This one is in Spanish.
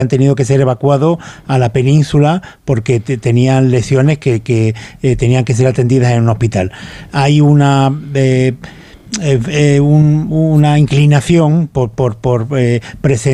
han tenido que ser evacuados a la península porque tenían lesiones que tenían que ser atendidas en un hospital. Hay una inclinación por presentar